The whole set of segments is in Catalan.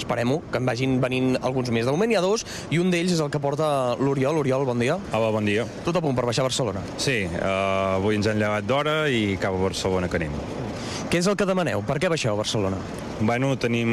esperem-ho, que en vagin venint alguns més. De moment hi ha dos, i un d'ells és el que porta l'Oriol. Oriol, bon dia. Hola, bon dia. Tot a punt per baixar a Barcelona? Sí, avui ens hem llevat d'hora i cap a Barcelona que anem. Què és el que demaneu? Per què baixeu a Barcelona? Bueno,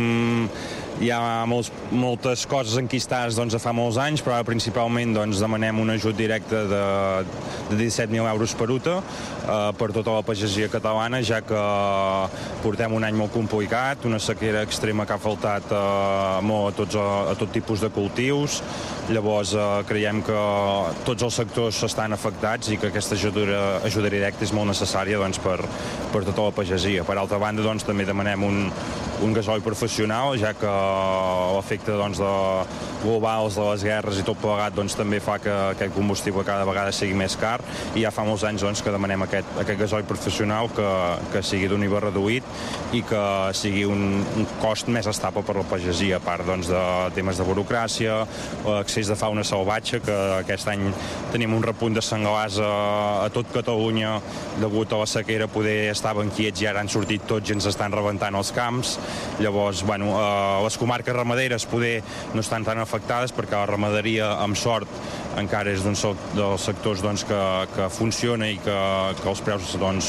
hi ha moltes coses enquistades de fa molts anys, però ara principalment demanem un ajut directe de 17.000 euros per UTA per tota la pagesia catalana, ja que portem un any molt complicat, una sequera extrema que ha faltat molt a tot tipus de cultius. Llavors creiem que tots els sectors estan afectats i que aquesta ajuda directa és molt necessària per tota la pagesia. Per altra banda, també demanem un gasoil professional, ja que l'efecte globals de les guerres i tot plegat també fa que aquest combustible cada vegada sigui més car, i ja fa molts anys que demanem aquest gasoil professional que sigui d'un IVA reduït i que sigui un cost més estable per la pagesia, a part de temes de burocràcia, excés de fauna salvatge, que aquest any tenim un repunt de senglars a tot Catalunya degut a la sequera. Poder estaven quiets i ara han sortit tots i ens estan rebentant els camps. Llavors, les comarques ramaderes poder no estan tan afectades perquè la ramaderia, amb sort, encara és d'un dels sectors que funciona i que els preus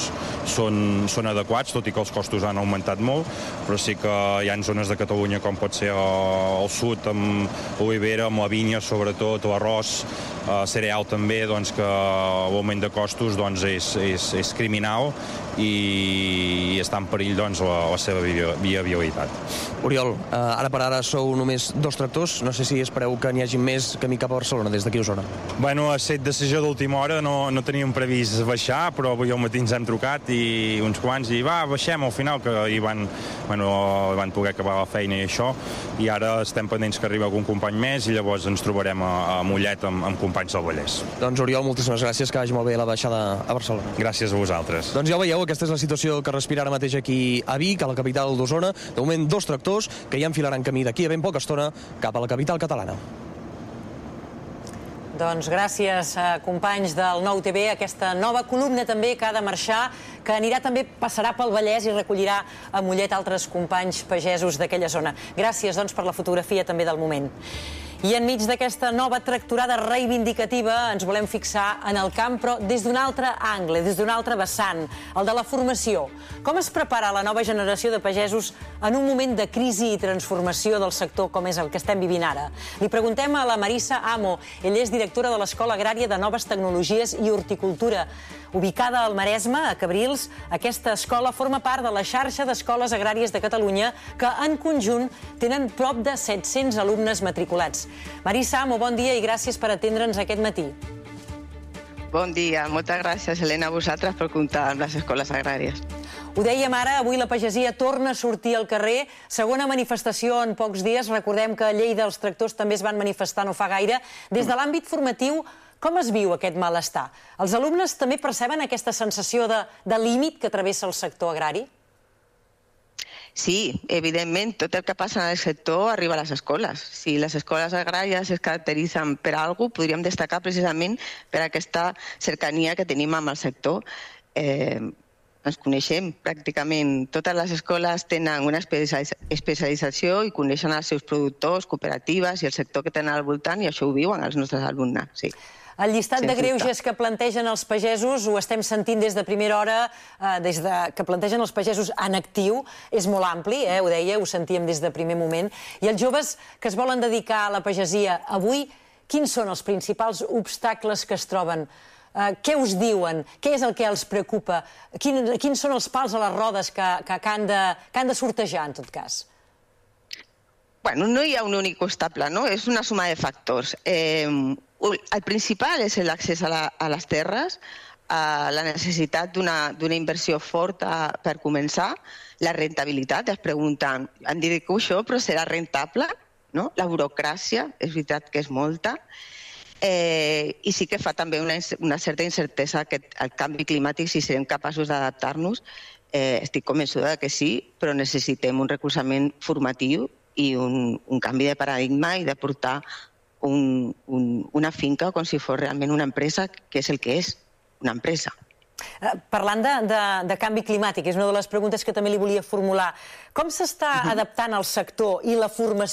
són adequats, tot i que els costos han augmentat molt, però sí que hi ha zones de Catalunya, com pot ser al sud, amb olivera, amb la vinya, sobretot, l'arròs, cereal també, que l'augment de costos és criminal i està en perill la seva viabilitat. Oriol, ara per ara sou només dos tractors, no sé si espereu que n'hi hagi més camí cap a Barcelona des d'aquí a Osona. Bueno, ha estat decisió d'última hora, no teníem previst baixar, però avui al matí ens hem trucat i uns quants, i baixem al final, que hi van poder acabar la feina i això, i ara estem pendents que arribi algun company més i llavors ens trobarem a Mollet amb companys del Vallès. Doncs Oriol, moltíssimes gràcies, que vagi molt bé la baixada a Barcelona. Gràcies a vosaltres. Doncs ja ho veieu, aquesta és la situació que respira ara mateix aquí a Vic, a la capital d'Osona. De moment, dos tractors que ja enfilaran camí d'aquí a ben poca estona cap a la capital catalana. Doncs gràcies, companys del Nou TV, aquesta nova columna també que ha de marxar, que passarà pel Vallès i recollirà a Mollet altres companys pagesos d'aquella zona. Gràcies, doncs, per la fotografia també del moment. I enmig d'aquesta nova tractorada reivindicativa ens volem fixar en el camp, però des d'un altre angle, des d'un altre vessant, el de la formació. Com es prepara la nova generació de pagesos en un moment de crisi i transformació del sector com és el que estem vivint ara? Li preguntem a la Marissa Amo. Ella és directora de l'Escola Agrària de Noves Tecnologies i Horticultura. Ubicada al Maresme, a Cabrils, aquesta escola forma part de la xarxa d'escoles agràries de Catalunya, que en conjunt tenen prop de 700 alumnes matriculats. Marissa Amo, bon dia i gràcies per atendre'ns aquest matí. Bon dia, moltes gràcies, Helena, a vosaltres per comptar amb les escoles agràries. Ho dèiem ara, avui la pagesia torna a sortir al carrer. Segona manifestació en pocs dies. Recordem que a Lleida els tractors també es van manifestar no fa gaire. Des de l'àmbit formatiu, com es viu aquest malestar? Els alumnes també perceben aquesta sensació de límit que travessa el sector agrari? Sí, evidentment, tot el que passa en el sector arriba a les escoles. Si les escoles agràries es caracteritzen per alguna cosa, podríem destacar precisament per aquesta cercania que tenim amb el sector. Ens coneixem pràcticament. Totes les escoles tenen una especialització i coneixen els seus productors, cooperatives i el sector que tenen al voltant, i això ho viuen els nostres alumnes, sí. El llistat de greuges que plantegen els pagesos, ho estem sentint des de primera hora, des que plantegen els pagesos en actiu, és molt ampli, ho deia, ho sentíem des de primer moment. I els joves que es volen dedicar a la pagesia avui, quins són els principals obstacles que es troben? Què us diuen? Què és el que els preocupa? Quins són els pals a les rodes que han de sortejar, en tot cas? Bueno, no hi ha un únic obstacle, no? És una suma de factors. El principal és l'accés a les terres, la necessitat d'una inversió forta per començar, la rentabilitat. Es pregunten, em dedico a això, però serà rentable? La burocràcia, és veritat que és molta, i sí que fa també una certa incertesa que el canvi climàtic, si serem capaços d'adaptar-nos, estic convençuda que sí, però necessitem un recolzament formatiu i un canvi de paradigma i de portar una finca com si fos realment una empresa, que és el que és, una empresa. Parlant de canvi climàtic, és una de les preguntes que també li volia formular. Com s'està adaptant el sector i la formació